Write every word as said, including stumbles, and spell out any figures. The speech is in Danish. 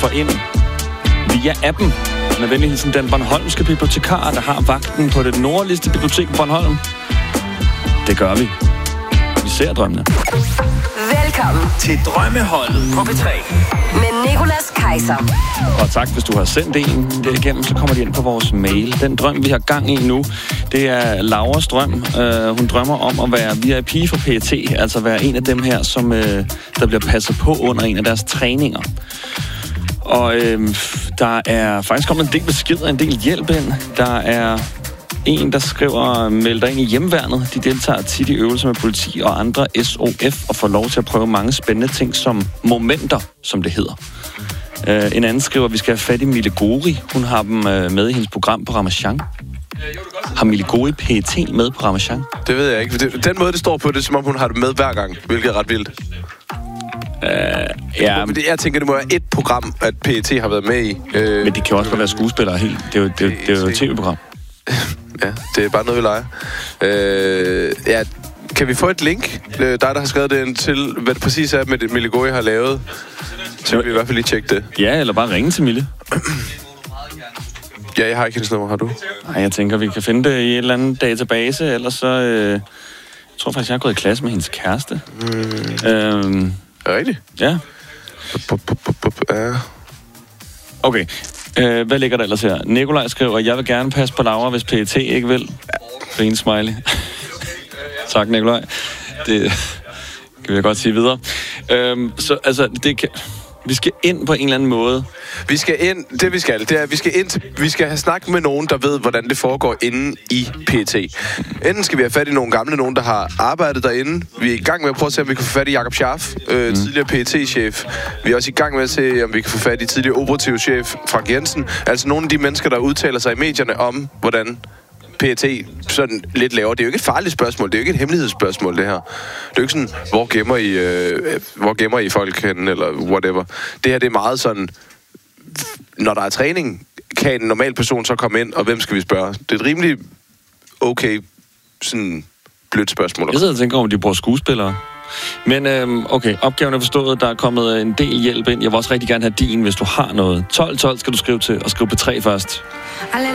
få ind via appen. Med venlig hilsen den bornholmske bibliotekar, der har vagten på det nordligste bibliotek på Bornholm. Det gør vi. Vi ser drømmene. Velkommen til Drømmeholdet på P tre. Med Nicolas Kaiser. Og tak, hvis du har sendt en derigennem, så kommer de ind på vores mail. Den drøm, vi har gang i nu, det er Lauras drøm. Uh, hun drømmer om at være V I P for P E T, altså være en af dem her, som uh, der bliver passet på under en af deres træninger. Og øh, der er faktisk kommet en del beskeder, en del hjælp ind. Der er en, der skriver, meld dig ind i hjemmeværnet. De deltager tit i øvelser med politi og andre S O F og får lov til at prøve mange spændende ting som momenter, som det hedder. Uh, en anden skriver, vi skal have fat i Mille Gori. Hun har dem uh, med i hendes program på Ramachan. Har Mille Gori P E T med på Ramachan? Det ved jeg ikke. Den måde, det står på, det er, som om hun har det med hver gang, hvilket er ret vildt. Uh, ja, men det, jeg tænker, det må være et program, at P E T har været med i. Uh, men de kan jo også være skuespillere helt. Det er jo, det, det er jo et tv-program. Ja, det er bare noget, vi leger. Uh, ja, kan vi få et link? Uh, dig, der har skrevet det ind til, hvad det præcis er, med det Mille Gori har lavet. Så vi i hvert fald lige tjekke det. Ja, eller bare ringe til Mille. Ja, jeg har ikke hendes nummer. Har du? Nej, jeg tænker, vi kan finde det i en eller anden database, ellers så... Øh, jeg tror faktisk, jeg har gået i klasse med hendes kæreste. Mm. Øhm, er det rigtigt? Ja. Ja. Okay. Øh, hvad ligger der ellers her? Nikolaj skriver, jeg vil gerne passe på Laura, hvis P E T ikke vil. Green smiley. Tak, Nikolaj. Det kan vi godt sige videre. Øhm, så altså, det kan... Vi skal ind på en eller anden måde. Vi skal ind, det vi skal, det er, at vi skal ind til, vi skal have snakket med nogen, der ved, hvordan det foregår inde i P E T. Enten skal vi have fat i nogle gamle, nogen, der har arbejdet derinde. Vi er i gang med at prøve at se, om vi kan få fat i Jakob Scharf, øh, mm. tidligere P E T-chef. Vi er også i gang med at se, om vi kan få fat i tidligere operativ chef Frank Jensen. Altså nogle af de mennesker, der udtaler sig i medierne om, hvordan P E T sådan lidt laver. Det er jo ikke et farligt spørgsmål. Det er jo ikke et hemmelighedsspørgsmål, det her. Det er jo ikke sådan, hvor gemmer I, øh, hvor gemmer I folk hen, eller whatever. Det her, det er meget sådan, når der er træning, kan en normal person så komme ind, og hvem skal vi spørge? Det er et rimelig okay, sådan blødt spørgsmål. Jeg sidder og tænker om, de bruger skuespillere. Men øhm, okay, opgaven er forstået. Der er kommet en del hjælp ind. Jeg vil også rigtig gerne have din, hvis du har noget. tolv tolv skal du skrive til, og skrive på tre først.